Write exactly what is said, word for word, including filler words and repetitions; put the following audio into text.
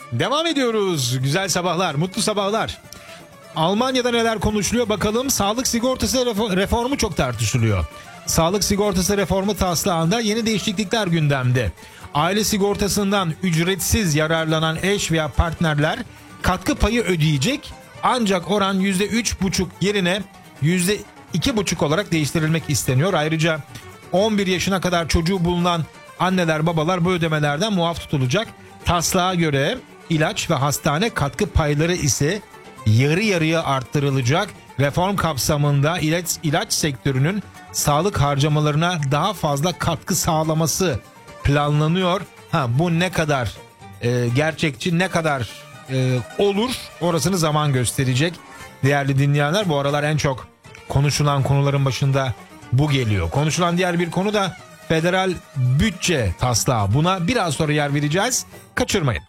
Devam ediyoruz. Güzel sabahlar, mutlu sabahlar. Almanya'da neler konuşuluyor bakalım. Sağlık sigortası reformu çok tartışılıyor. Sağlık sigortası reformu taslağında yeni değişiklikler gündemde. Aile sigortasından ücretsiz yararlanan eş veya partnerler katkı payı ödeyecek. Ancak oran yüzde üç buçuk yerine yüzde iki buçuk olarak değiştirilmek isteniyor. Ayrıca on bir yaşına kadar çocuğu bulunan anneler babalar bu ödemelerden muaf tutulacak. Taslağa göre ilaç ve hastane katkı payları ise yarı yarıya arttırılacak. Reform kapsamında ilaç, ilaç sektörünün sağlık harcamalarına daha fazla katkı sağlaması planlanıyor. Ha, bu ne kadar e, gerçekçi, ne kadar e, olur orasını zaman gösterecek. Değerli dinleyenler, bu aralar en çok konuşulan konuların başında bu geliyor. Konuşulan diğer bir konu da federal bütçe taslağı. Buna biraz sonra yer vereceğiz. Kaçırmayın.